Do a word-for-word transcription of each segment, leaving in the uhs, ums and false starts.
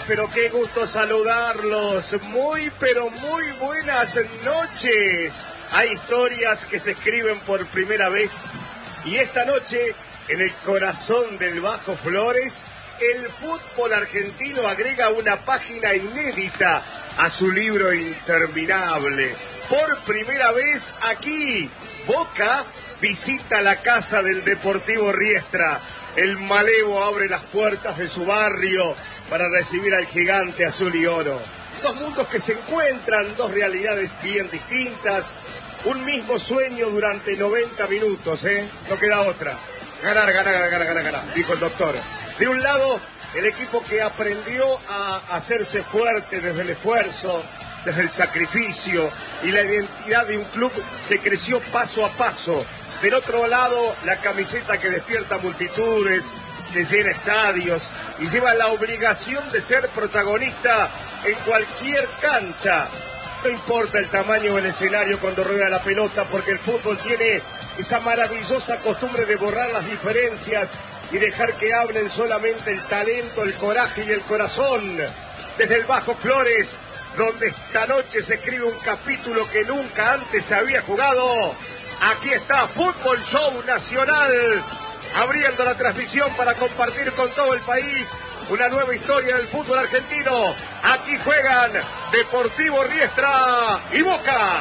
pero qué gusto saludarlos. Muy, pero muy buenas noches. Hay historias que se escriben por primera vez. Y esta noche, en el corazón del Bajo Flores, el fútbol argentino agrega una página inédita a su libro interminable. Por primera vez aquí, Boca visita la casa del Deportivo Riestra. El malevo abre las puertas de su barrio para recibir al gigante azul y oro. Dos mundos que se encuentran, dos realidades bien distintas, un mismo sueño durante noventa minutos, ¿eh? No queda otra. Ganar, ganar, ganar, ganar, ganar, ganar, dijo el doctor. De un lado, el equipo que aprendió a hacerse fuerte desde el esfuerzo, desde el sacrificio y la identidad de un club que creció paso a paso. Del otro lado, la camiseta que despierta multitudes, que llena estadios y lleva la obligación de ser protagonista en cualquier cancha. No importa el tamaño del escenario cuando rueda la pelota, porque el fútbol tiene esa maravillosa costumbre de borrar las diferencias y dejar que hablen solamente el talento, el coraje y el corazón. Desde el Bajo Flores, donde esta noche se escribe un capítulo que nunca antes se había jugado. Aquí está Fútbol Show Nacional, abriendo la transmisión para compartir con todo el país una nueva historia del fútbol argentino. Aquí juegan Deportivo Riestra y Boca.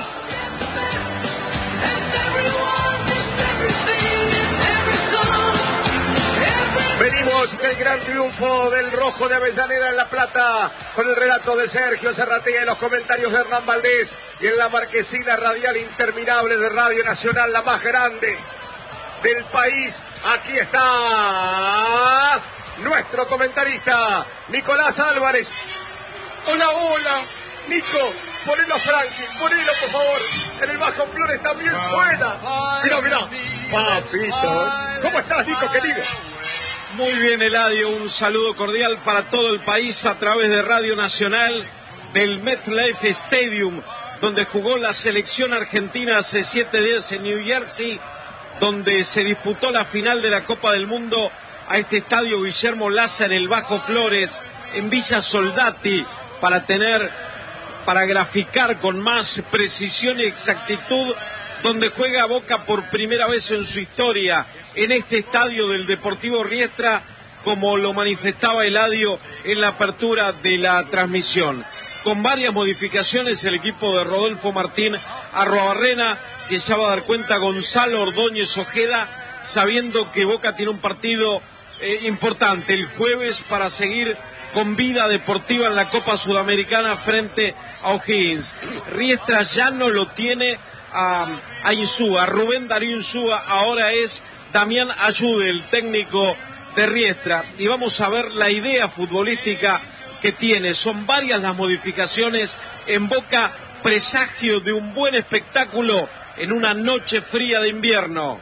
Venimos del gran triunfo del Rojo de Avellaneda en La Plata, con el relato de Sergio Serratea y los comentarios de Hernán Valdés, y en la marquesina radial interminable de Radio Nacional, la más grande del país. Aquí está nuestro comentarista, Nicolás Álvarez. Hola, hola, Nico, ponelo a Frankie, ponelo por favor. En el Bajo Flores también suena. Mirá, mirá, papito. ¿Cómo estás, Nico, querido? Muy bien, Eladio, un saludo cordial para todo el país a través de Radio Nacional del MetLife Stadium, donde jugó la selección argentina hace siete días en New Jersey, donde se disputó la final de la Copa del Mundo, a este estadio Guillermo Laza en el Bajo Flores, en Villa Soldati, para tener, para graficar con más precisión y exactitud, donde juega Boca por primera vez en su historia, en este estadio del Deportivo Riestra, como lo manifestaba Eladio en la apertura de la transmisión. Con varias modificaciones, el equipo de Rodolfo Martín Arruabarrena, que ya va a dar cuenta Gonzalo Ordóñez Ojeda, sabiendo que Boca tiene un partido eh, importante el jueves para seguir con vida deportiva en la Copa Sudamericana frente a O'Higgins. Riestra ya no lo tiene a, a Insúa, Rubén Darío Insúa, ahora es Damián Ayude, el técnico de Riestra, y vamos a ver la idea futbolística que tiene. Son varias las modificaciones en Boca, presagio de un buen espectáculo en una noche fría de invierno.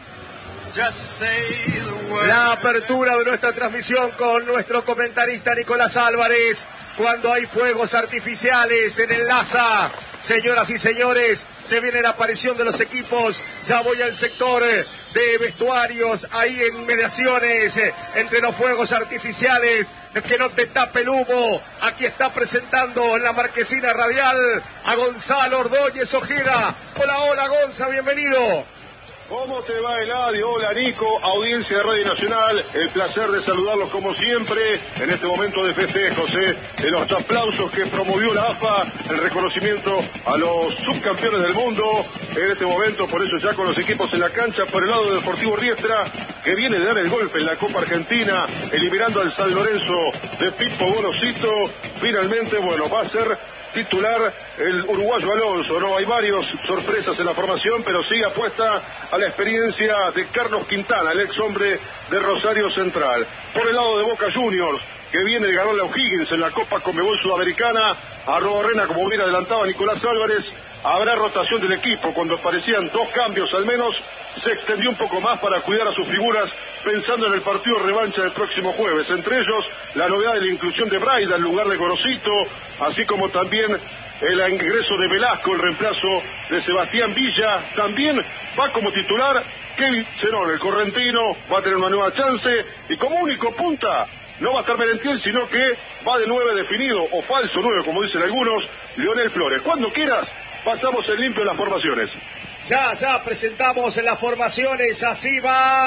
La apertura de nuestra transmisión con nuestro comentarista Nicolás Álvarez, cuando hay fuegos artificiales en el Laza. Señoras y señores, se viene la aparición de los equipos. Ya voy al sector de vestuarios, ahí en mediaciones, entre los fuegos artificiales, que no te tape el humo. Aquí está presentando en la marquesina radial a Gonzalo Ordóñez Ojeda. Hola, hola, Gonza, bienvenido. ¿Cómo te va, Eladio? Hola, Nico, audiencia de Radio Nacional. El placer de saludarlos como siempre en este momento de festejos, ¿eh? De los aplausos que promovió la A F A, el reconocimiento a los subcampeones del mundo. En este momento, por eso ya con los equipos en la cancha, por el lado del Deportivo Riestra, que viene de dar el golpe en la Copa Argentina, eliminando al San Lorenzo de Pipo Gorosito. Finalmente, bueno, va a ser titular el uruguayo Alonso, ¿no? Hay varios sorpresas en la formación, pero sigue apuesta a la experiencia de Carlos Quintana, el ex hombre de Rosario Central. Por el lado de Boca Juniors, que viene de ganarle a O'Higgins en la Copa Conmebol Sudamericana, a Arruabarrena, como bien adelantaba Nicolás Álvarez, habrá rotación del equipo. Cuando parecían dos cambios al menos, se extendió un poco más para cuidar a sus figuras, pensando en el partido de revancha del próximo jueves. Entre ellos, la novedad de la inclusión de Braida en lugar de Gorosito, así como también el ingreso de Velasco, el reemplazo de Sebastián Villa. También va como titular Kevin Zenón, el correntino, va a tener una nueva chance, y como único punta, no va a estar Merentiel, sino que va de nueve definido, o falso nueve, como dicen algunos, Leonel Flores. Cuando quieras, pasamos en limpio las formaciones. Ya, ya presentamos las formaciones, así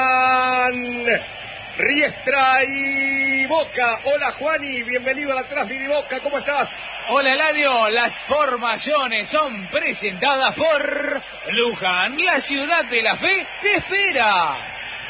van Riestra y Boca. Hola Juani, bienvenido a la Transmidi Boca, ¿cómo estás? Hola Eladio, las formaciones son presentadas por Luján, la ciudad de la fe te espera.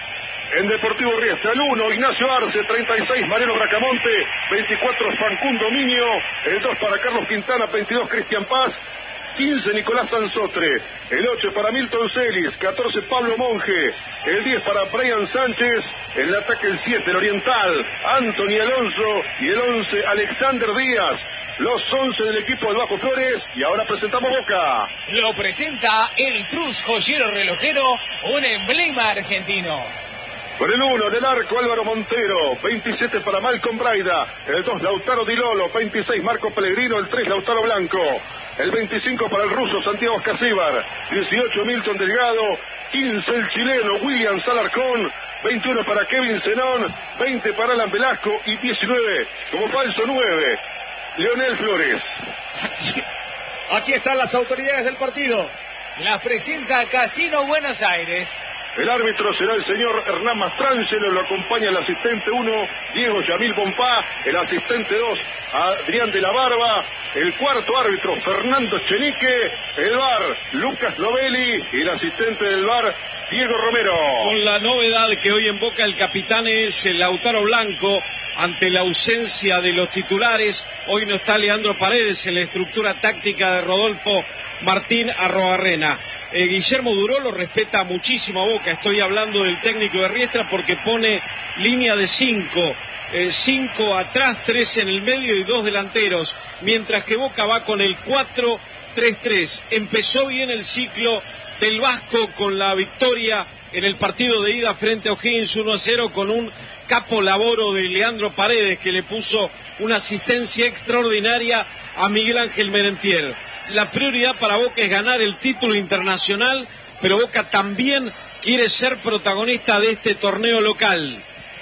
En Deportivo Riestra, el uno, Ignacio Arce, treinta y seis, Mariano Bracamonte, veinticuatro, Facundo Miño, el dos para Carlos Quintana, veintidós, Cristian Paz, quince, Nicolás Sansotre, el ocho para Milton Celis, catorce, Pablo Monge, el diez para Brian Sánchez, en el ataque el siete, el Oriental, Anthony Alonso, y el once, Alexander Díaz. Los once del equipo del Bajo Flores, y ahora presentamos Boca. Lo presenta el Trus Joyero Relojero, un emblema argentino. Con el uno del arco, Álvaro Montero, veintisiete para Malcolm Braida, el dos, Lautaro Di Lolo, veintiséis, Marco Pellegrino, el tres, Lautaro Blanco, el veinticinco para el ruso Santiago Escacíbar, dieciocho, Milton Delgado, quince, el chileno William Salarcón, veintiuno para Kevin Zenón, veinte para Alan Velasco y diecinueve, como falso nueve, Leonel Flores. Aquí, aquí están las autoridades del partido. Las presenta Casino Buenos Aires. El árbitro será el señor Hernán Mastrangelo, lo acompaña el asistente uno, Diego Yamil Bompá, el asistente dos, Adrián de la Barba, el cuarto árbitro, Fernando Chenique, el V A R, Lucas Novelli, y el asistente del V A R, Diego Romero. Con la novedad que hoy en Boca el capitán es el Lautaro Blanco, ante la ausencia de los titulares. Hoy no está Leandro Paredes en la estructura táctica de Rodolfo Martín Arrobarrena. Eh, Guillermo Duró lo respeta muchísimo a Boca, estoy hablando del técnico de Riestra, porque pone línea de cinco, eh, cinco atrás, tres en el medio y dos delanteros, mientras que Boca va con el cuatro tres tres. Empezó bien el ciclo del Vasco con la victoria en el partido de ida frente a O'Higgins uno a cero, con un capo laboro de Leandro Paredes, que le puso una asistencia extraordinaria a Miguel Ángel Merentiel. La prioridad para Boca es ganar el título internacional, pero Boca también quiere ser protagonista de este torneo local.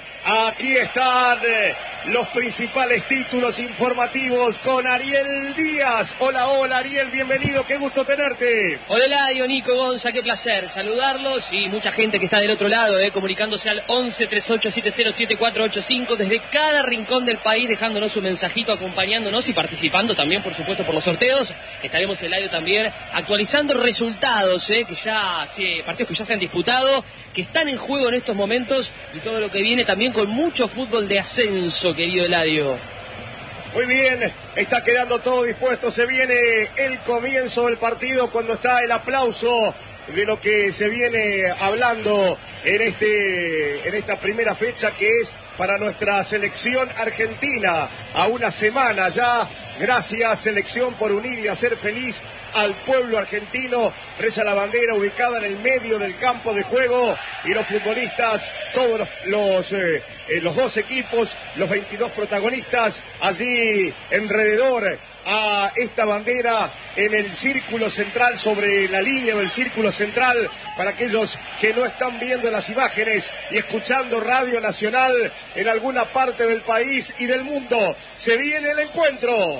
Aquí están eh, los principales títulos informativos con Ariel Díaz. Hola, hola Ariel, bienvenido, qué gusto tenerte. Hola Eladio, Nico, Gonza, qué placer saludarlos, y mucha gente que está del otro lado, eh, comunicándose al once, treinta y ocho, setenta, siete cuatro ocho cinco desde cada rincón del país, dejándonos su mensajito, acompañándonos y participando también, por supuesto, por los sorteos. Estaremos, Eladio, también actualizando resultados, eh, que ya, sí, partidos que ya se han disputado, que están en juego en estos momentos, y todo lo que viene también con mucho fútbol de ascenso, querido Eladio. Muy bien, está quedando todo dispuesto, se viene el comienzo del partido cuando está el aplauso de lo que se viene hablando en este en esta primera fecha, que es para nuestra selección argentina, a una semana ya. Gracias, selección, por unir y hacer feliz al pueblo argentino. Reza la bandera ubicada en el medio del campo de juego, y los futbolistas, todos los los, eh, eh, los dos equipos, los veintidós protagonistas, allí alrededor a esta bandera en el círculo central, sobre la línea del círculo central, para aquellos que no están viendo las imágenes y escuchando Radio Nacional en alguna parte del país y del mundo. Se viene el encuentro.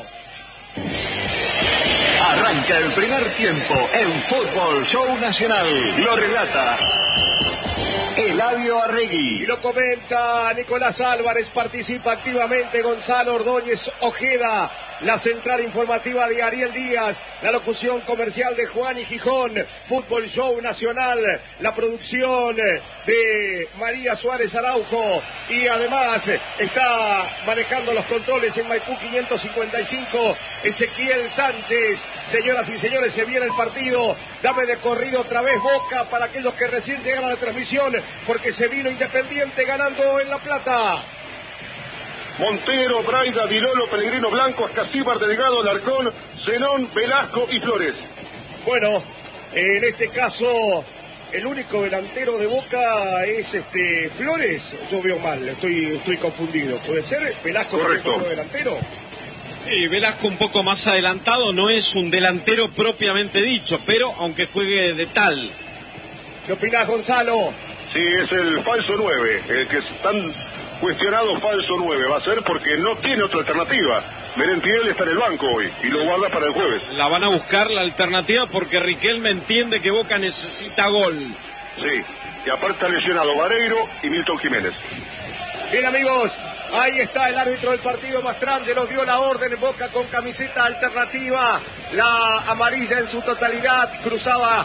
Arranca el primer tiempo en Fútbol Show Nacional. Lo relata Eladio Arregui. Y lo comenta Nicolás Álvarez, participa activamente Gonzalo Ordóñez Ojeda, la central informativa de Ariel Díaz, la locución comercial de Juan y Gijón, Fútbol Show Nacional, la producción de María Suárez Araujo, y además está manejando los controles en Maipú quinientos cincuenta y cinco, Ezequiel Sánchez. Señoras y señores, se viene el partido. Dame de corrido otra vez Boca para aquellos que recién llegan a la transmisión, porque se vino Independiente ganando en La Plata. Montero, Braida, Di Lolo, Pellegrino, Blanco, Escacíbar, Delgado, Larcón, Zenón, Velasco y Flores. Bueno, en este caso el único delantero de Boca es este Flores. Yo veo mal, estoy estoy confundido. ¿Puede ser? ¿Velasco es el delantero? Sí, Velasco un poco más adelantado, no es un delantero propiamente dicho, pero aunque juegue de tal. ¿Qué opinás, Gonzalo? Sí, es el falso nueve, el que están cuestionado falso nueve. Va a ser porque no tiene otra alternativa. Merentiel está en el banco hoy y lo guarda para el jueves. La van a buscar la alternativa porque Riquelme entiende que Boca necesita gol. Sí, y aparte está lesionado Vareiro y Milton Jiménez. Bien, amigos, ahí está el árbitro del partido, Mastrangelo, dio la orden en Boca con camiseta alternativa, la amarilla en su totalidad, cruzaba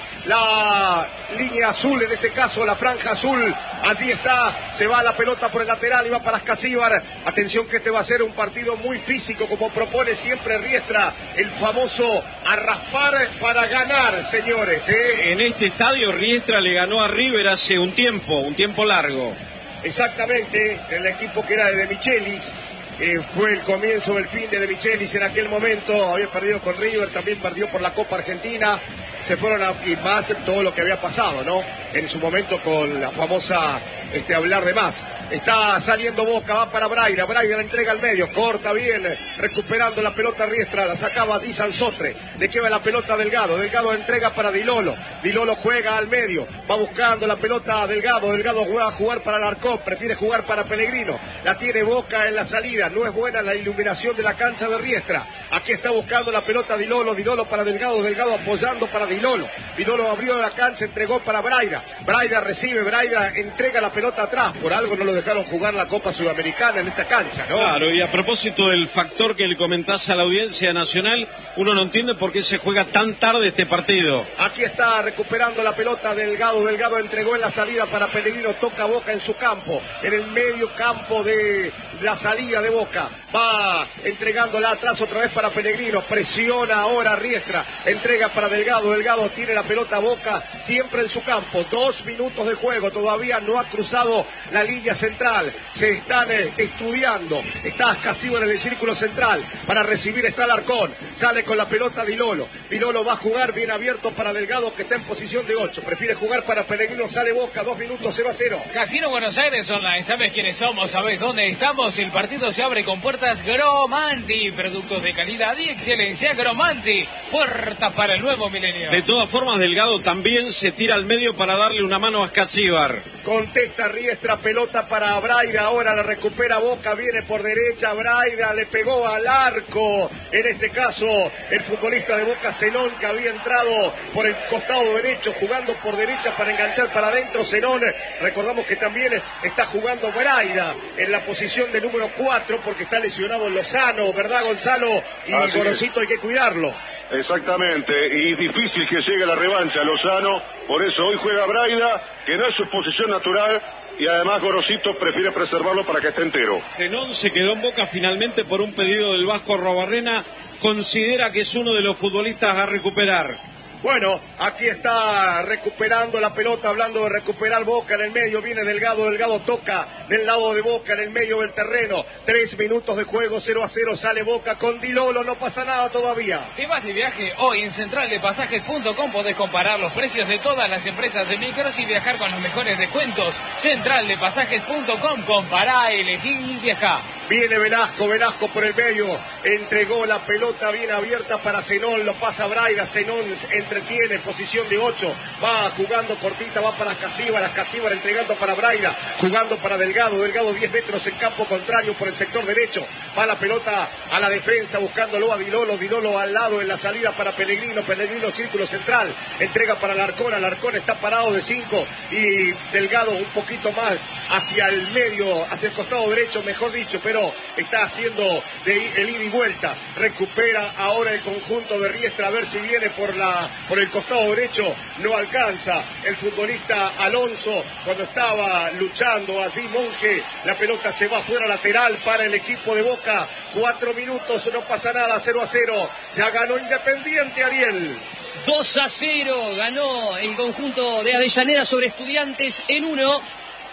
la línea azul, en este caso la franja azul, allí está, se va la pelota por el lateral y va para Ascasíbar. Atención que este va a ser un partido muy físico, como propone siempre Riestra, el famoso a raspar para ganar, señores, ¿eh? En este estadio Riestra le ganó a River hace un tiempo, un tiempo largo. Exactamente, el equipo que era de De Michelis, eh, fue el comienzo del fin de De Michelis en aquel momento, había perdido con River, también perdió por la Copa Argentina, se fueron a, y más todo lo que había pasado, ¿no? En su momento con la famosa, este, hablar de más. Está saliendo Boca, va para Braida, Braida la entrega al medio, corta bien, recuperando la pelota Riestra, la sacaba Di Sansotre, le queda la pelota a Delgado, Delgado entrega para Dilolo, Dilolo juega al medio, va buscando la pelota a Delgado, Delgado juega a jugar para Alarcón, prefiere jugar para Pellegrino, la tiene Boca en la salida, no es buena la iluminación de la cancha de Riestra, aquí está buscando la pelota Dilolo, Dilolo para Delgado, Delgado apoyando para Dilolo, Dilolo abrió la cancha, entregó para Braida, Braida recibe, Braida entrega la pelota atrás, por algo no lo dejaron jugar la Copa Sudamericana en esta cancha, ¿no? Claro, y a propósito del factor que le comentás a la audiencia nacional, uno no entiende por qué se juega tan tarde este partido. Aquí está recuperando la pelota Delgado, Delgado entregó en la salida para Pellegrino, toca Boca en su campo, en el medio campo de la salida de Boca, va entregándola atrás otra vez para Pellegrino, presiona ahora Riestra, entrega para Delgado, Delgado tiene la pelota Boca siempre en su campo, dos minutos de juego, todavía no ha cruzado la línea central, se están eh, estudiando, está Ascasíbar en el círculo central, para recibir está Alarcón, sale con la pelota Dilolo, Dilolo va a jugar bien abierto para Delgado que está en posición de ocho, prefiere jugar para Pellegrino, sale Boca, dos minutos, cero a cero. Casino Buenos Aires Online, ¿sabes quiénes somos? ¿Sabes dónde estamos? El partido se abre con puertas Gromanti, productos de calidad y excelencia Gromanti, puertas para el nuevo milenio. De todas formas, Delgado también se tira al medio para darle una mano a Ascasíbar. Contesta Riestra, pelota para Braida, ahora la recupera Boca, viene por derecha, Braida le pegó al arco, en este caso el futbolista de Boca Zenón que había entrado por el costado derecho, jugando por derecha para enganchar para adentro Zenón, recordamos que también está jugando Braida en la posición de número cuatro porque está lesionado Lozano, ¿verdad Gonzalo? Y Así Gorosito hay que cuidarlo. Exactamente, y difícil que llegue la revancha Lozano, por eso hoy juega Braida, que no es su posición natural, y además Gorosito prefiere preservarlo para que esté entero. Zenón se quedó en Boca finalmente por un pedido del Vasco Arruabarrena, considera que es uno de los futbolistas a recuperar. Bueno, aquí está recuperando la pelota, hablando de recuperar Boca en el medio, viene Delgado, Delgado toca del lado de Boca en el medio del terreno, tres minutos de juego, cero a cero, sale Boca con Dilolo, no pasa nada todavía. ¿Te vas de viaje? Hoy en central de pasajes punto com podés comparar los precios de todas las empresas de micros y viajar con los mejores descuentos. central de pasajes punto com, compará, elegí y viajá. Viene Velasco, Velasco por el medio, entregó la pelota bien abierta para Zenón, lo pasa Braida, Zenón entretiene, posición de ocho, va jugando cortita, va para Ascasíbar, Ascasíbar entregando para Braida, jugando para Delgado, Delgado diez metros en campo contrario por el sector derecho, va la pelota a la defensa, buscándolo a Dilolo, Dilolo al lado en la salida para Pellegrino, Pellegrino círculo central, entrega para Alarcón, Alarcón está parado de cinco y Delgado un poquito más hacia el medio, hacia el costado derecho, mejor dicho, pero está haciendo de el ida y vuelta, recupera ahora el conjunto de Riestra, a ver si viene por la por el costado derecho, no alcanza el futbolista Alonso cuando estaba luchando allí Monje, la pelota se va fuera lateral para el equipo de Boca, cuatro minutos, no pasa nada, cero a cero, ya ganó Independiente, Ariel. dos a cero ganó el conjunto de Avellaneda sobre Estudiantes en uno.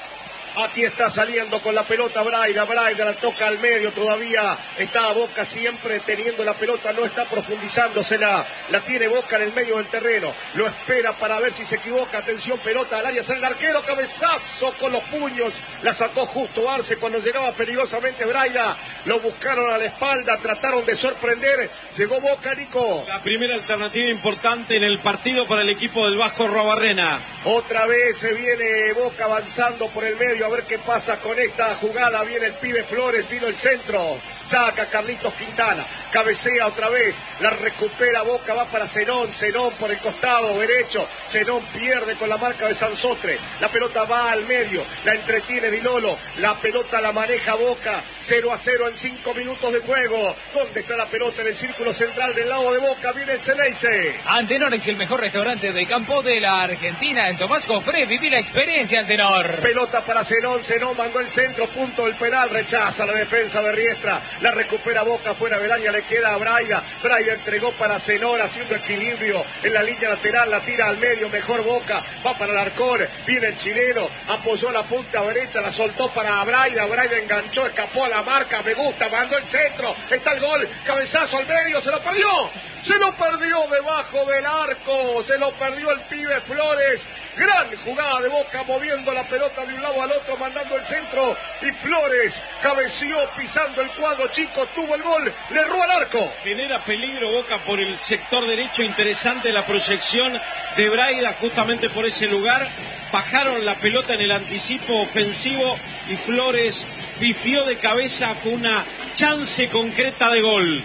Aquí está saliendo con la pelota Braida, Braida la toca al medio, todavía está Boca siempre teniendo la pelota, no está profundizándosela, la tiene Boca en el medio del terreno, lo espera para ver si se equivoca, atención, pelota al área, sale el arquero, cabezazo con los puños, la sacó justo Arce cuando llegaba peligrosamente Braida, lo buscaron a la espalda, trataron de sorprender, llegó Boca, Nico. La primera alternativa importante en el partido para el equipo del Vasco Arruabarrena. Otra vez se viene Boca avanzando por el medio, a ver qué pasa con esta jugada. Viene el pibe Flores, vino el centro. Saca Carlitos Quintana, cabecea otra vez, la recupera Boca, va para Zenón, Zenón por el costado derecho, Zenón pierde con la marca de Sansotre, la pelota va al medio, la entretiene Di Lolo, la pelota la maneja Boca, cero a cero en cinco minutos de juego. ¿Dónde está la pelota? En el círculo central del lado de Boca, viene el Ceneice. Antenor es el mejor restaurante de campo de la Argentina. En Tomás Jofré, viví la experiencia, Antenor. Pelota para Zenón, Zenón mandó el centro, punto del penal, rechaza la defensa de Riestra. La recupera Boca fuera del área, le queda a Braida. Braida entregó para Zenón haciendo equilibrio en la línea lateral, la tira al medio, mejor Boca, va para el Arcón, viene el chileno, apoyó la punta derecha, la soltó para Braida, Braida enganchó, escapó a la marca, me gusta, mandó el centro, está el gol, cabezazo al medio, se lo perdió, se lo perdió debajo del arco, se lo perdió el pibe Flores. Gran jugada de Boca moviendo la pelota de un lado al otro, mandando el centro, y Flores cabeció pisando el cuadro chico, tuvo el gol, le erró al arco. Genera peligro Boca por el sector derecho, interesante la proyección de Braida justamente por ese lugar. Bajaron la pelota en el anticipo ofensivo y Flores pifió de cabeza, fue una chance concreta de gol.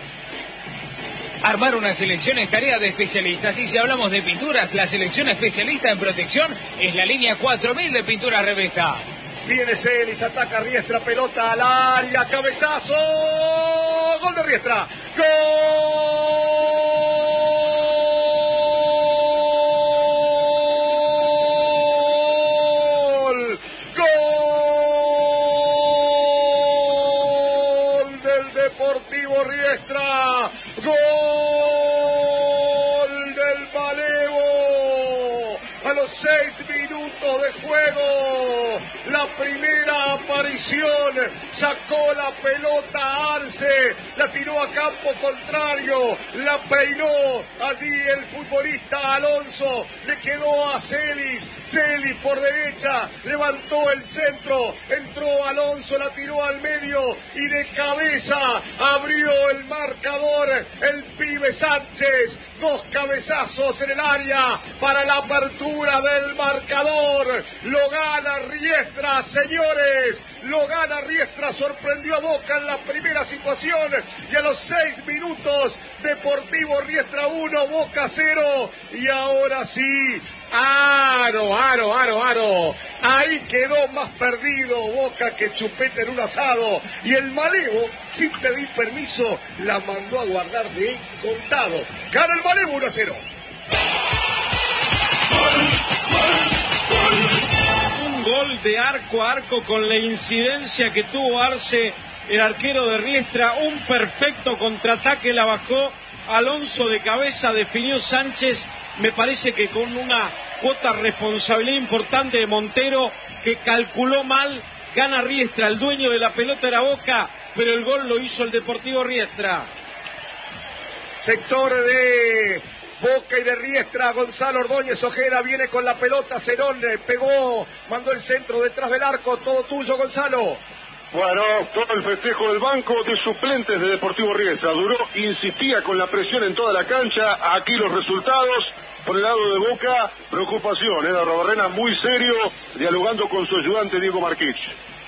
Armar una selección es tarea de especialistas, y si hablamos de pinturas, la selección especialista en protección es la línea cuatro mil de Pinturas Revesta. Viene Celis, ataca Riestra, pelota al área, cabezazo, gol de Riestra, gol, gol del Deportivo Riestra, gol del Malevo, a los seis minutos de juego, la primera aparición, sacó la pelota Arce, la tiró a campo contrario, la peinó allí el futbolista Alonso, le quedó a Celis, Celis por derecha, levantó el centro, entró Alonso, la tiró al medio y de cabeza abrió el marcador el pibe Sánchez, dos cabezazos en el área para la apertura del marcador, lo gana Riestra, señores, lo gana Riestra, sorprendió a Boca en la primera situación y a los seis minutos Deportivo Riestra uno, Boca cero, y ahora sí, Aro, aro, aro, aro, ahí quedó más perdido Boca que chupete en un asado, y el Malevo, sin pedir permiso, la mandó a guardar de contado. Gana el Malevo uno a cero. Un gol de arco a arco con la incidencia que tuvo Arce, el arquero de Riestra, un perfecto contraataque, la bajó Alonso de cabeza, definió Sánchez, me parece que con una cuota de responsabilidad importante de Montero, que calculó mal. Gana Riestra, el dueño de la pelota era Boca, pero el gol lo hizo el Deportivo Riestra. Sector de Boca y de Riestra, Gonzalo Ordóñez Ojeda viene con la pelota, Zenón pegó, mandó el centro detrás del arco, todo tuyo, Gonzalo. Bueno, todo el festejo del banco de suplentes de Deportivo Riestra. Duró, insistía con la presión en toda la cancha. Aquí los resultados. Por el lado de Boca, preocupación. Era Robarrena muy serio, dialogando con su ayudante Diego Marquich.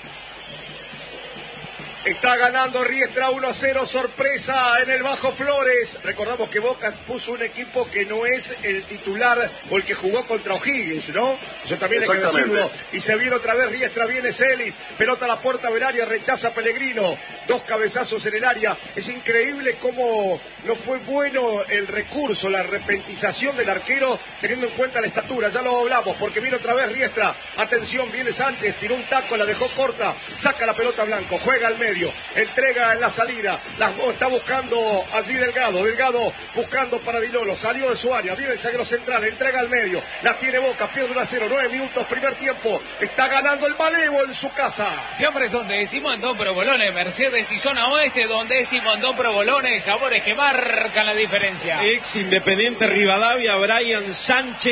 Está ganando Riestra uno a cero, sorpresa en el Bajo Flores. Recordamos que Boca puso un equipo que no es el titular o el que jugó contra O'Higgins, ¿no? Eso también hay que decirlo. Y se viene otra vez Riestra, viene Celis, pelota a la puerta del área, rechaza Pellegrino, dos cabezazos en el área. Es increíble cómo no fue bueno el recurso, la repentización del arquero, teniendo en cuenta la estatura. Ya lo hablamos, porque viene otra vez Riestra. Atención, viene Sánchez, tiró un taco, la dejó corta, saca la pelota Blanco, juega al medio. Entrega en la salida, la está buscando allí Delgado, Delgado buscando para Di Lolo, salió de su área, viene el zaguero central, entrega al medio, la tiene Boca, pierde uno a cero, nueve minutos, primer tiempo, está ganando el Malevo en su casa. ¿Qué hombres donde decimos en Don Provolones, Mercedes y zona oeste, donde decimos en Don Provolones, sabores que marcan la diferencia? Ex Independiente Rivadavia, Brian Sánchez,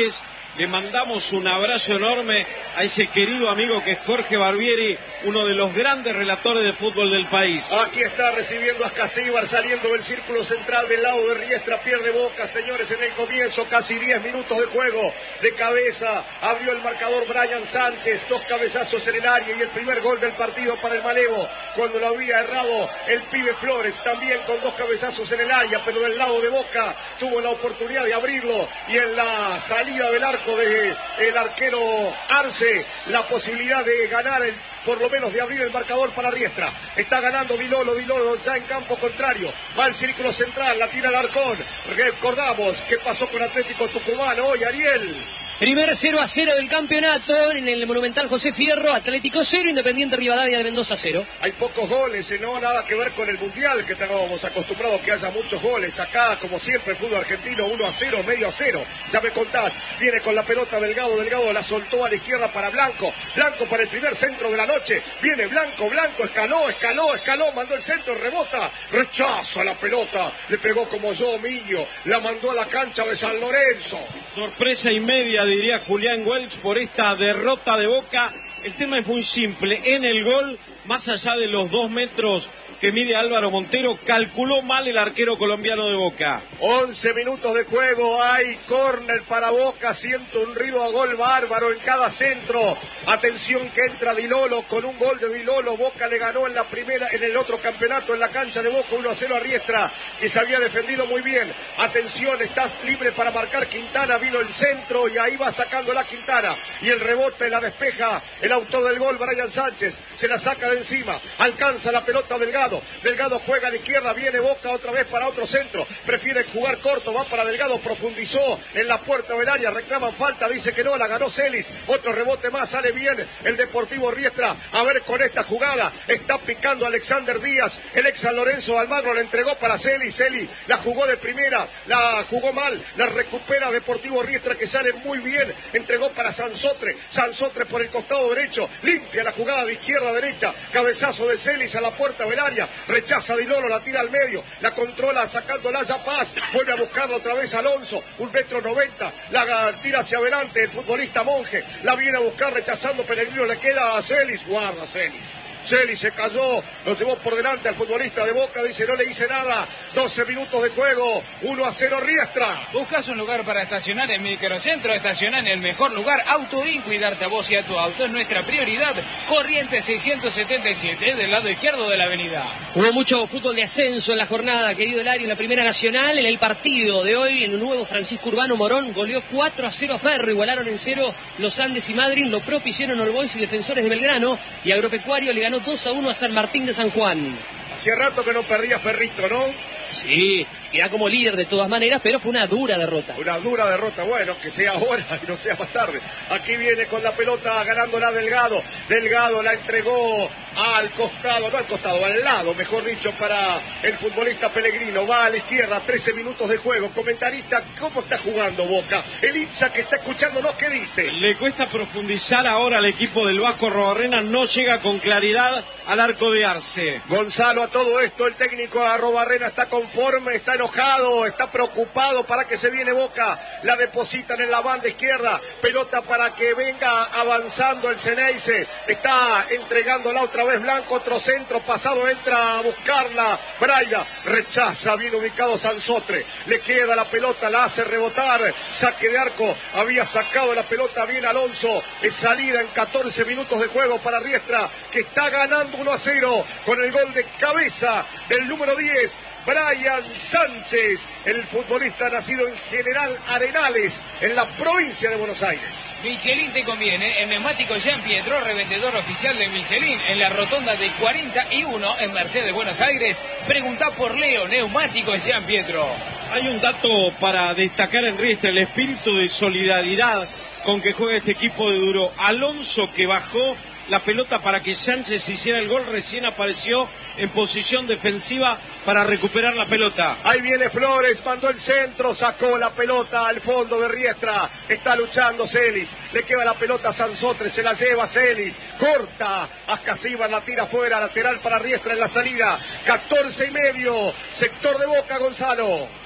Le mandamos un abrazo enorme a ese querido amigo que es Jorge Barbieri, uno de los grandes relatores de fútbol del país. Aquí está recibiendo a Ascasíbar, saliendo del círculo central del lado de Riestra, pierde Boca, señores, en el comienzo, casi diez minutos de juego, de cabeza, abrió el marcador Brian Sánchez, dos cabezazos en el área y el primer gol del partido para el Malevo, cuando lo había errado el pibe Flores, también con dos cabezazos en el área, pero del lado de Boca tuvo la oportunidad de abrirlo y en la salida del arco de el arquero Arce, la posibilidad de ganar el, por lo menos de abrir el marcador para Riestra. Está ganando Dilolo, Dilolo ya en campo contrario, va al círculo central, la tira Alarcón. Recordamos qué pasó con Atlético Tucumán hoy, Ariel. Primer cero a cero del campeonato en el Monumental José Fierro, Atlético cero, Independiente Rivadavia de Mendoza cero. Hay pocos goles, ¿eh? No nada que ver con el Mundial, que estábamos acostumbrados que haya muchos goles. Acá, como siempre, el fútbol argentino uno a cero, medio a cero. Ya me contás, viene con la pelota Delgado, Delgado la soltó a la izquierda para Blanco. Blanco para el primer centro de la noche. Viene Blanco, Blanco, escaló, escaló, escaló, mandó el centro, rebota, rechaza la pelota. Le pegó como yo, Miño, la mandó a la cancha de San Lorenzo. Sorpresa y media, diría Julián Welch, por esta derrota de Boca. El tema es muy simple. En el gol, más allá de los dos metros que mide Álvaro Montero, calculó mal el arquero colombiano de Boca. once minutos de juego, hay córner para Boca, siento un ruido a gol bárbaro en cada centro. Atención que entra Dilolo con un gol de Dilolo. Boca le ganó en la primera, en el otro campeonato en la cancha de Boca uno a cero a Riestra, que se había defendido muy bien. Atención, estás libre para marcar Quintana, vino el centro y ahí va sacando la Quintana. Y el rebote la despeja el autor del gol, Brian Sánchez, se la saca de encima, alcanza la pelota Delgado. Delgado juega a la izquierda, viene Boca otra vez para otro centro, prefiere jugar corto, va para Delgado, profundizó en la puerta del área, reclaman falta, dice que no, la ganó Celis, otro rebote más, sale bien el Deportivo Riestra, a ver con esta jugada, está picando Alexander Díaz, el ex San Lorenzo Almagro, le entregó para Celis, Celis la jugó de primera, la jugó mal, la recupera Deportivo Riestra que sale muy bien, entregó para Sansotre, Sansotre por el costado derecho, limpia la jugada de izquierda a derecha, cabezazo de Celis a la puerta del área, rechaza Dilolo, la tira al medio, la controla sacándola ya Paz, vuelve a buscarlo otra vez Alonso, un metro noventa, la tira hacia adelante el futbolista Monje, la viene a buscar rechazando Pellegrino, le queda a Celis, guarda Celis. Celis se cayó, lo llevó por delante al futbolista de Boca, dice no le hice nada, doce minutos de juego, uno a cero Riestra. ¿Buscas un lugar para estacionar en Microcentro? Estaciona en el mejor lugar, Autoin, cuidarte a vos y a tu auto es nuestra prioridad. Corrientes seiscientos setenta y siete, del lado izquierdo de la avenida. Hubo mucho fútbol de ascenso en la jornada, querido Elario, en la Primera Nacional. En el partido de hoy, en un nuevo Francisco Urbano Morón, goleó cuatro a cero a Ferro, igualaron en cero los Andes y Madrid, lo propio hicieron All Boys y Defensores de Belgrano, y Agropecuario le ganó dos a uno a San Martín de San Juan. Hacía rato que no perdía Ferrito, ¿no? Sí, queda como líder de todas maneras, pero fue una dura derrota. Una dura derrota, bueno, que sea ahora y no sea más tarde. Aquí viene con la pelota ganándola Delgado. Delgado la entregó al costado, no al costado, al lado, mejor dicho, para el futbolista Pellegrino. Va a la izquierda, trece minutos de juego. Comentarista, ¿cómo está jugando Boca? El hincha que está escuchándonos, ¿qué dice? Le cuesta profundizar ahora al equipo del Vasco Arrobarrena, no llega con claridad al arco de Arce. Gonzalo, a todo esto, el técnico de Arrobarrena está conforme, está enojado, está preocupado para que se viene Boca. La depositan en la banda izquierda, pelota para que venga avanzando el Ceneice. Está entregándola otra vez Blanco, otro centro, pasado entra a buscarla Braida, rechaza, bien ubicado Sansotre, le queda la pelota, la hace rebotar, saque de arco, había sacado la pelota bien Alonso, es salida en catorce minutos de juego para Riestra, que está ganando uno a cero con el gol de cabeza del número diez, Brian Sánchez, el futbolista nacido en General Arenales, en la provincia de Buenos Aires. Michelin te conviene, en Neumático Jean Pietro, revendedor oficial de Michelin, en la rotonda de cuarenta y uno en Mercedes, Buenos Aires. Preguntá por Leo, Neumático Jean Pietro. Hay un dato para destacar en Riestra, el espíritu de solidaridad con que juega este equipo de Duro. Alonso, que bajó la pelota para que Sánchez hiciera el gol, recién apareció en posición defensiva para recuperar la pelota. Ahí viene Flores, mandó el centro, sacó la pelota al fondo de Riestra, está luchando Celis, le queda la pelota a Sansotre, se la lleva Celis, corta, Ascasíbar la tira fuera, lateral para Riestra en la salida, catorce y medio, sector de Boca, Gonzalo.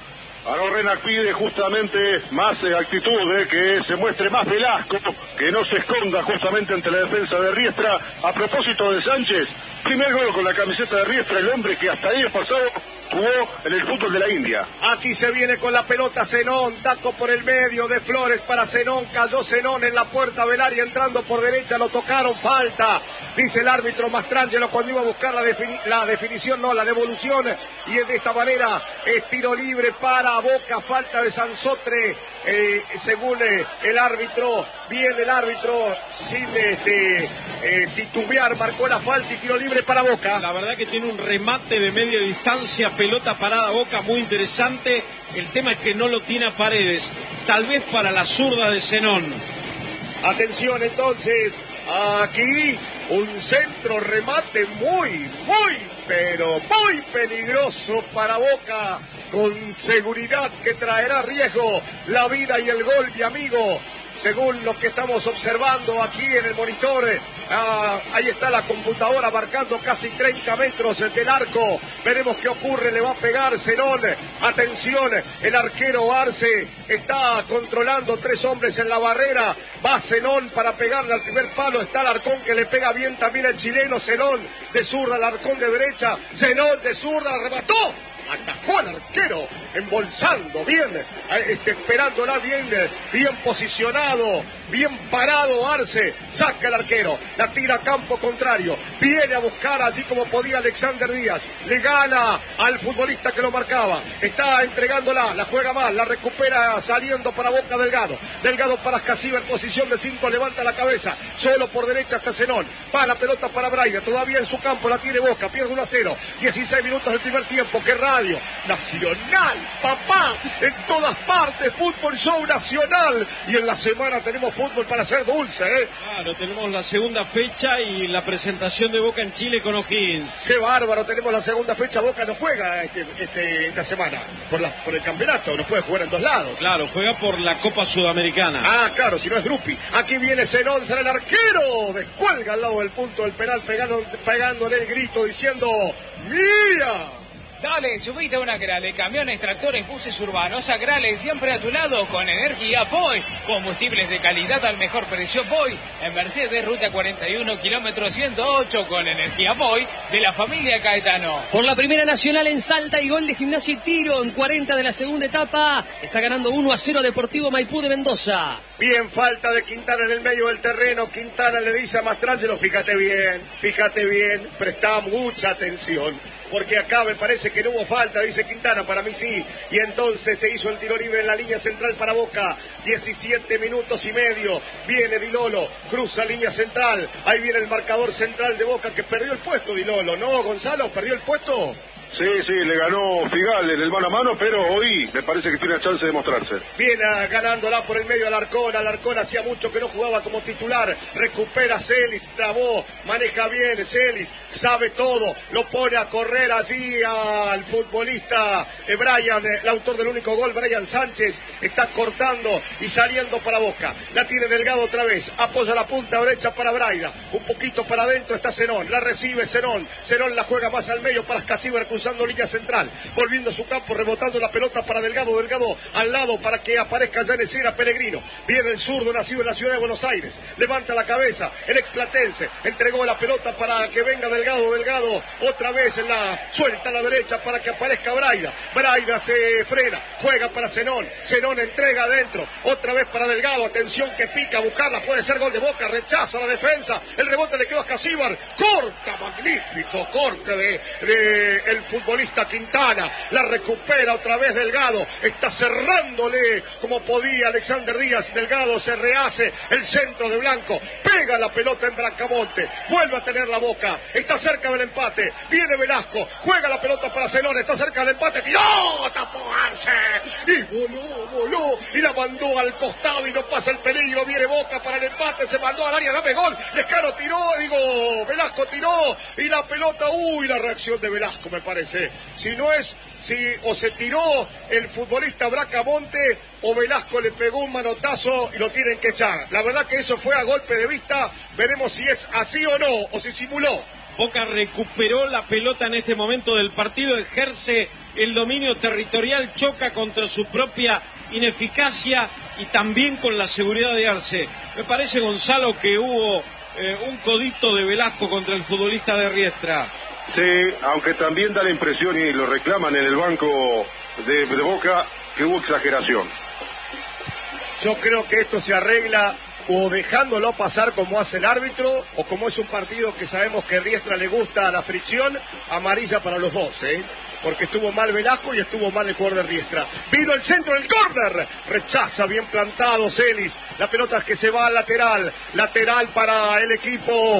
Arorenac pide justamente más eh, actitud, eh, que se muestre más Velasco, que no se esconda justamente ante la defensa de Riestra. A propósito de Sánchez, primer gol con la camiseta de Riestra, el hombre que hasta ayer pasado jugó en el fútbol de la India. Aquí se viene con la pelota Zenón, taco por el medio de Flores para Zenón, cayó Zenón en la puerta del área entrando por derecha, lo tocaron, falta, dice el árbitro Mastrangelo cuando iba a buscar la, defini- la definición, no, la devolución, y de esta manera es tiro libre para Boca, falta de Sansotre, eh, según eh, el árbitro, bien el árbitro, sin este, eh, titubear, marcó la falta y tiro libre para Boca. La verdad que tiene un remate de media distancia, pelota parada Boca, muy interesante. El tema es que no lo tiene a Paredes, tal vez para la zurda de Zenón. Atención entonces, aquí un centro remate muy, muy, pero muy peligroso para Boca, con seguridad que traerá riesgo la vida y el gol, mi amigo. Según lo que estamos observando aquí en el monitor, ah, ahí está la computadora marcando casi treinta metros del arco. Veremos qué ocurre, le va a pegar Zenón. Atención, el arquero Arce está controlando tres hombres en la barrera. Va Zenón para pegarle al primer palo. Está Alarcón que le pega bien también el chileno. Zenón de zurda, Alarcón de derecha. Zenón de zurda, remató. Atajó al arquero, embolsando bien, este, esperándola bien, bien posicionado, bien parado Arce, saca el arquero, la tira a campo contrario, viene a buscar así como podía Alexander Díaz, le gana al futbolista que lo marcaba, está entregándola, la juega mal, la recupera saliendo para Boca Delgado, Delgado para Escasiva en posición de cinco, levanta la cabeza, solo por derecha hasta Zenón, va la pelota para Braida, todavía en su campo la tiene Boca, pierde uno a cero, dieciséis minutos del primer tiempo, qué radio, Nacional, papá, en todas partes, fútbol show nacional, y en la semana tenemos fútbol para hacer dulce, ¿eh? Claro, tenemos la segunda fecha y la presentación de Boca en Chile con O'Higgins. Qué bárbaro, tenemos la segunda fecha, Boca no juega este, este, esta semana, por, la, por el campeonato, no puede jugar en dos lados. Claro, juega por la Copa Sudamericana. Ah, claro, si no es Drupi. Aquí viene Zenón, será el arquero, descuelga al lado del punto del penal, pegando, pegándole el grito diciendo, ¡mira! Dale, subite a una Grale, camiones, tractores, buses urbanos, a Grale siempre a tu lado con energía Boy. Combustibles de calidad al mejor precio Boy. En Mercedes, ruta cuarenta y uno, kilómetro ciento ocho, con energía Boy de la familia Caetano. Por la primera nacional en Salta y gol de Gimnasia y Tiro en cuarenta de la segunda etapa. Está ganando uno a cero Deportivo Maipú de Mendoza. Bien, falta de Quintana en el medio del terreno. Quintana le dice a Mastrangelo, fíjate bien, fíjate bien, presta mucha atención, porque acá me parece que no hubo falta, dice Quintana, para mí sí, y entonces se hizo el tiro libre en la línea central para Boca, diecisiete minutos y medio, viene Di Lolo, cruza línea central, ahí viene el marcador central de Boca que perdió el puesto Di Lolo, ¿no, Gonzalo? ¿Perdió el puesto? Sí, sí, le ganó Figal en el mano a mano, pero hoy me parece que tiene chance de mostrarse. Viene ganándola por el medio Alarcón, Alarcón hacía mucho que no jugaba como titular, recupera Celis, trabó, maneja bien Celis, sabe todo, lo pone a correr allí al futbolista eh, Brian, eh, el autor del único gol, Brian Sánchez, está cortando y saliendo para Boca, la tiene Delgado otra vez, apoya la punta derecha para Braida, un poquito para adentro está Zenón, la recibe Zenón, Zenón la juega más al medio para Escasíbar, cruzando línea central, volviendo a su campo, rebotando la pelota para Delgado, Delgado al lado para que aparezca ya en escena Pellegrino, viene el zurdo nacido en la ciudad de Buenos Aires, levanta la cabeza, el explatense, entregó la pelota para que venga Delgado, Delgado otra vez en la, suelta a la derecha para que aparezca Braida, Braida se frena, juega para Zenón, Zenón entrega adentro, otra vez para Delgado, atención que pica a buscarla, puede ser gol de Boca, rechaza la defensa, el rebote le quedó a Escasíbar, corta, magnífico corte de, de el futbolista Quintana, la recupera otra vez Delgado, está cerrándole como podía Alexander Díaz, Delgado se rehace, el centro de Blanco, pega la pelota en Bracamonte, vuelve a tener la Boca, está cerca del empate, viene Velasco, juega la pelota para Zenón, está cerca del empate, tiró, tapó Arce, y voló, voló, y la mandó al costado y no pasa el peligro, viene Boca para el empate, se mandó al área, dame gol, Lescano tiró, digo, Velasco tiró, y la pelota, uy, la reacción de Velasco me parece. Si no es, si o se tiró el futbolista Bracamonte o Velasco le pegó un manotazo y lo tienen que echar. La verdad que eso fue a golpe de vista, veremos si es así o no, o si simuló. Boca recuperó la pelota en este momento del partido, ejerce el dominio territorial, choca contra su propia ineficacia y también con la seguridad de Arce. Me parece, Gonzalo, que hubo eh, un codito de Velasco contra el futbolista de Riestra. Sí, aunque también da la impresión, y lo reclaman en el banco de, de Boca, que hubo exageración. Yo creo que esto se arregla o dejándolo pasar como hace el árbitro, o como es un partido que sabemos que Riestra le gusta la fricción, amarilla para los dos, ¿eh? Porque estuvo mal Velasco y estuvo mal el jugador de Riestra. Vino el centro del córner, rechaza, bien plantado Celis, la pelota es que se va al lateral, lateral para el equipo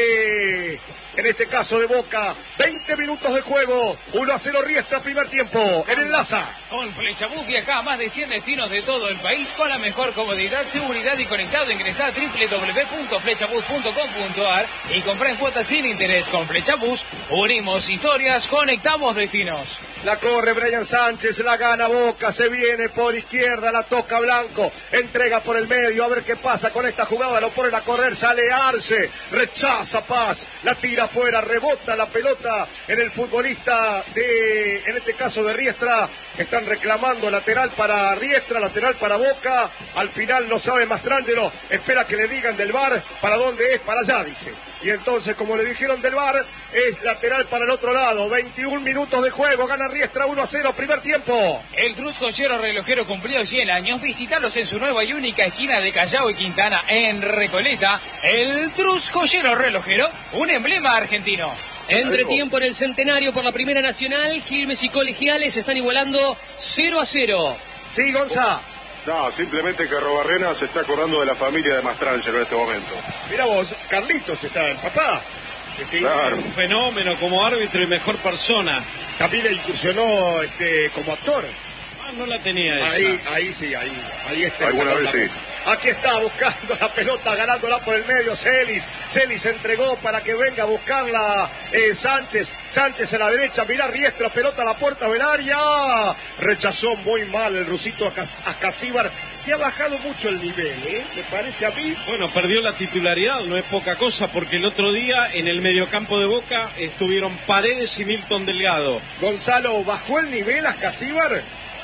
de, en este caso de Boca, veinte minutos de juego, uno a cero Riestra, primer tiempo, en el Laza. Con Flechabús viaja a más de cien destinos de todo el país con la mejor comodidad, seguridad y conectado. Ingresá a doble u doble u doble u punto flechabús punto com punto a r y comprá en cuotas sin interés. Con Flechabús unimos historias, conectamos destinos. La corre Brian Sánchez, la gana Boca, se viene por izquierda, la toca Blanco, entrega por el medio, a ver qué pasa con esta jugada, lo ponen a correr, sale Arce, rechaza Paz, la tira afuera, rebota la pelota en el futbolista de, en este caso de Riestra. Están reclamando lateral para Riestra, lateral para Boca. Al final no sabe Mastrangelo, espera que le digan del V A R para dónde es, para allá, dice. Y entonces, como le dijeron del V A R, es lateral para el otro lado. veintiún minutos de juego, gana Riestra uno a cero, primer tiempo. El Trus Joyero Relojero cumplió cien años. Visítalos en su nueva y única esquina de Callao y Quintana, en Recoleta. El Trus Joyero Relojero, un emblema argentino. Entretiempo en el Centenario por la Primera Nacional. Quilmes y Colegiales están igualando cero a cero. Sí, Gonza. No, simplemente que Robarrena se está acordando de la familia de Mastrangelo en este momento. Mira vos, Carlitos está el papá. Este, claro. Un fenómeno como árbitro y mejor persona. También le incursionó este, como actor. Ah, no la tenía esa. Ahí, ahí sí, ahí, ahí está. Alguna vez sí. Aquí está buscando la pelota, ganándola por el medio Celis. Celis entregó para que venga a buscarla eh, Sánchez. Sánchez a la derecha, mirá Riestra, pelota a la puerta del área. Rechazó muy mal el rusito a Casíbar, que ha bajado mucho el nivel, ¿eh? Me parece a mí. Bueno, perdió la titularidad, no es poca cosa, porque el otro día en el mediocampo de Boca estuvieron Paredes y Milton Delgado. Gonzalo, ¿bajó el nivel a Casíbar?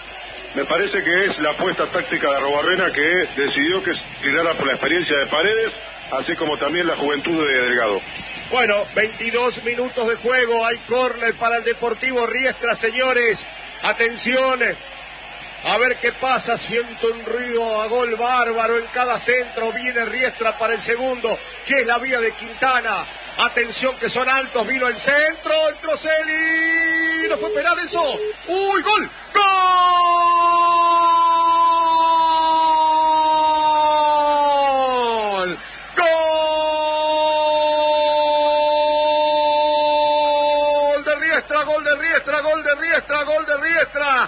Me parece que es la apuesta táctica de Robarrena, que decidió que tirara por la experiencia de Paredes, así como también la juventud de Delgado. Bueno, veintidós minutos de juego, hay córner para el Deportivo Riestra, señores. Atención, a ver qué pasa, siento un ruido a gol bárbaro en cada centro, viene Riestra para el segundo, que es la vía de Quintana. Atención que son altos, vino el centro, entró Celi, no fue penal eso. ¡Uy, gol! ¡Gol! ¡Gol de Riestra, gol de Riestra, gol de Riestra, gol de Riestra!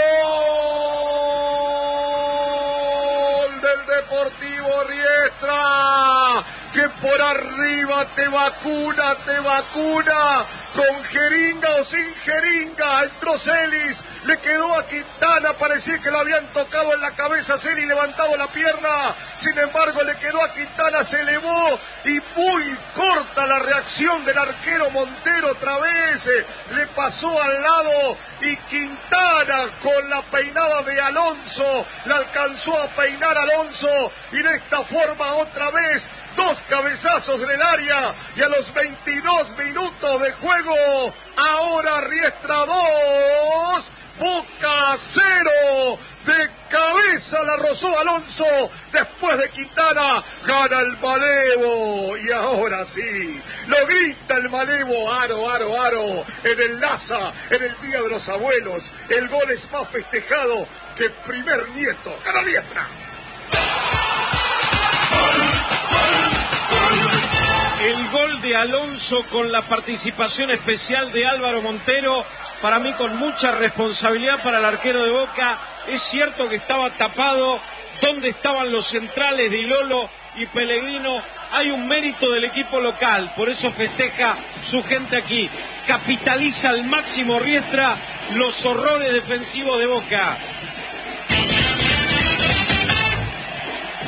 ¡Gol del Deportivo Riestra! Que por arriba te vacuna, te vacuna, con jeringa o sin jeringa, entró Celis, le quedó a Quintana, parecía que lo habían tocado en la cabeza, Celis levantado la pierna, sin embargo le quedó a Quintana, se elevó y muy corta la reacción del arquero Montero otra vez, le pasó al lado y Quintana con la peinada de Alonso, la alcanzó a peinar Alonso y de esta forma otra vez dos cabezazos en el área y a los veintidós minutos de juego, ahora Riestra dos, Boca cero, de cabeza la rozó Alonso, después de Quintana, gana el Malevo, y ahora sí, lo grita el Malevo, aro, aro, aro, en el Laza, en el Día de los Abuelos, el gol es más festejado que el primer nieto, gana Riestra. El gol de Alonso con la participación especial de Álvaro Montero, para mí con mucha responsabilidad para el arquero de Boca. Es cierto que estaba tapado, ¿dónde estaban los centrales de Ilolo y Pellegrino? Hay un mérito del equipo local, por eso festeja su gente aquí. Capitaliza al máximo Riestra los horrores defensivos de Boca.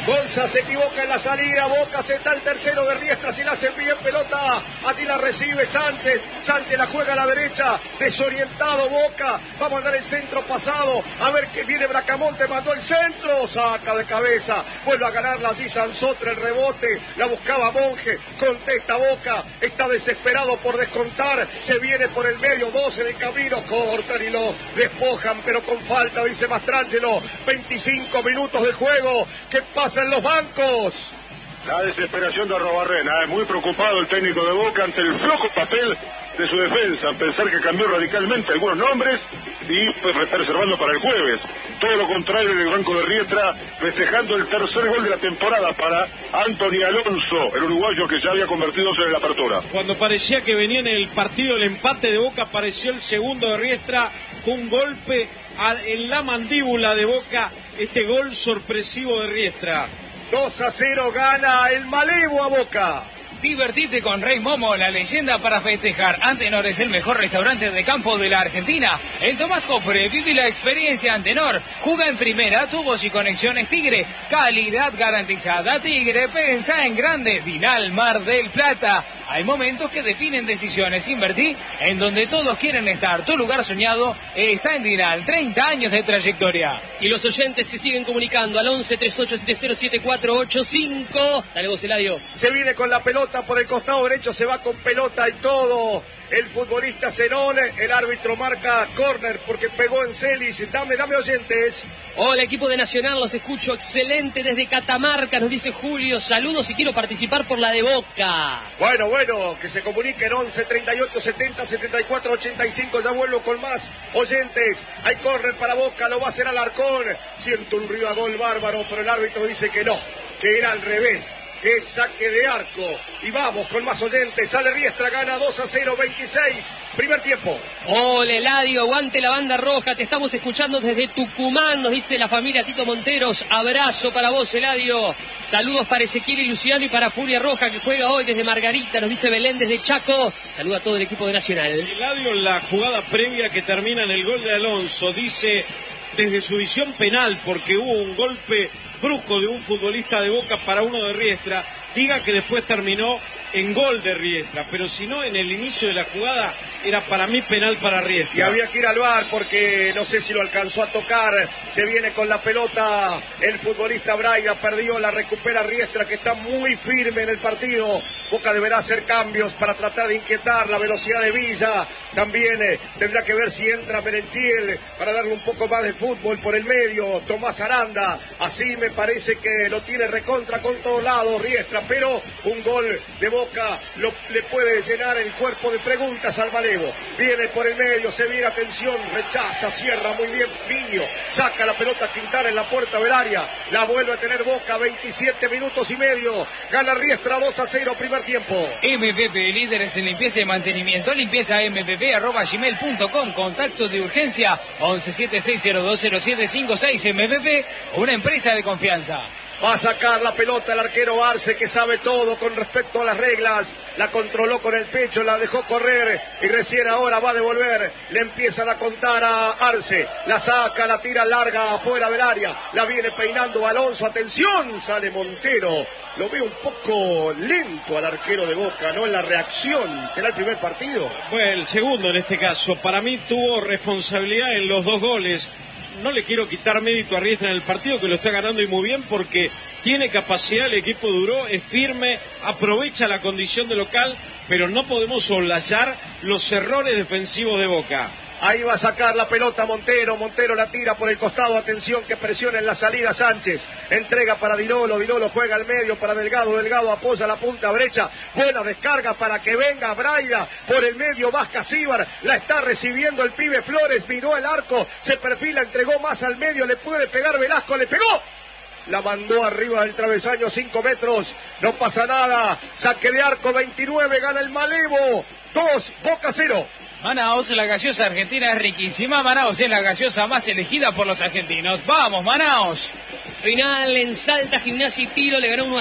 Gonza se equivoca en la salida, Boca se está el tercero de Riestra, si la hace bien pelota, allí la recibe Sánchez, Sánchez la juega a la derecha, desorientado Boca, va a mandar el centro pasado, a ver que viene Bracamonte, mandó el centro, saca de cabeza, vuelve a ganarla allí Sansotra, el rebote, la buscaba Monge, contesta Boca, está desesperado por descontar, se viene por el medio, doce del camino, cortan y lo despojan, pero con falta, dice Mastrangelo, veinticinco minutos de juego, ¿qué pasa en los bancos? La desesperación de Arrobarrena, es muy preocupado el técnico de Boca ante el flojo papel de su defensa, pensar que cambió radicalmente algunos nombres y pues, reservando para el jueves. Todo lo contrario en el banco de Riestra, festejando el tercer gol de la temporada para Anthony Alonso, el uruguayo que ya había convertido en la apertura. Cuando parecía que venía en el partido el empate de Boca, apareció el segundo de Riestra con un golpe a, en la mandíbula de Boca, este gol sorpresivo de Riestra. dos a cero gana el Malevo a Boca. Divertite con Rey Momo, la leyenda para festejar. Antenor es el mejor restaurante de campo de la Argentina. En Tomás Cofre, vive la experiencia Antenor. Juega en primera, tubos y conexiones Tigre. Calidad garantizada Tigre, pensa en grande. Dinal Mar del Plata. Hay momentos que definen decisiones. Invertí en donde todos quieren estar. Tu lugar soñado está en Dinal. treinta años de trayectoria. Y los oyentes se siguen comunicando al once, treinta y ocho, setenta, siete cuatro ocho cinco. Dale vos, Eladio. Se viene con la pelota por el costado derecho, se va con pelota y todo. El futbolista Zenón, el árbitro marca córner porque pegó en Celis. Dame, dame oyentes. Hola, equipo de Nacional, los escucho excelente desde Catamarca, nos dice Julio. Saludos y quiero participar por la de Boca. Bueno, bueno, que se comuniquen once, treinta y ocho, setenta, setenta y cuatro, ochenta y cinco. Ya vuelvo con más oyentes. Hay córner para Boca, lo va a hacer Alarcón. Siento un ruido a gol bárbaro, pero el árbitro dice que no, que era al revés. Que es saque de arco. Y vamos con más oyentes. Sale Riestra, gana dos a cero, veintiséis. Primer tiempo. Hola, Eladio, aguante la banda roja. Te estamos escuchando desde Tucumán, nos dice la familia Tito Monteros. Abrazo para vos, Eladio. Saludos para Ezequiel y Luciano y para Furia Roja, que juega hoy desde Margarita. Nos dice Belén desde Chaco. Saluda a todo el equipo de Nacional. Eladio, en la jugada previa que termina en el gol de Alonso, dice desde su visión penal, porque hubo un golpe brusco de un futbolista de Boca para uno de Riestra, diga que después terminó en gol de Riestra, pero si no, en el inicio de la jugada era para mí penal para Riestra. Y había que ir al V A R porque no sé si lo alcanzó a tocar. Se viene con la pelota el futbolista Braida, perdió, la recupera Riestra, que está muy firme en el partido. Boca deberá hacer cambios para tratar de inquietar la velocidad de Villa. También eh, tendrá que ver si entra Merentiel para darle un poco más de fútbol por el medio. Tomás Aranda, así me parece que lo tiene recontra con todos lados Riestra, pero un gol de Boca lo, le puede llenar el cuerpo de preguntas al Malevo. Viene por el medio, se viene, atención, rechaza, cierra muy bien Viño, saca la pelota Quintana en la puerta del área, la vuelve a tener Boca, veintisiete minutos y medio, gana Riestra dos a cero, primer tiempo. M P P, líderes en limpieza y mantenimiento, limpieza m p p arroba gmail punto com, contacto de urgencia once, setenta y seis, cero dos, cero siete cinco seis. M P P, una empresa de confianza. Va a sacar la pelota el arquero Arce, que sabe todo con respecto a las reglas. La controló con el pecho, la dejó correr y recién ahora va a devolver. Le empiezan a contar a Arce. La saca, la tira larga afuera del área. La viene peinando Alonso. Atención, sale Montero. Lo veo un poco lento al arquero de Boca, ¿no? En la reacción. ¿Será el primer partido? Fue el segundo en este caso. Para mí tuvo responsabilidad en los dos goles. No le quiero quitar mérito a Riestra en el partido, que lo está ganando y muy bien, porque tiene capacidad, el equipo duró, es firme, aprovecha la condición de local, pero no podemos soslayar los errores defensivos de Boca. Ahí va a sacar la pelota Montero, Montero la tira por el costado, atención que presiona en la salida Sánchez, entrega para Dinolo, Dinolo juega al medio para Delgado, Delgado apoya la punta brecha, buena descarga para que venga Braida, por el medio Vasca Cíbar, la está recibiendo el pibe Flores, miró el arco, se perfila, entregó más al medio, le puede pegar Velasco, le pegó. La mandó arriba del travesaño, cinco metros, no pasa nada, saque de arco, veintinueve, gana el Malevo, dos, Boca cero. Manaos, la gaseosa argentina es riquísima. Manaos es la gaseosa más elegida por los argentinos. ¡Vamos, Manaos! Final en Salta, Gimnasia y Tiro, le ganó uno a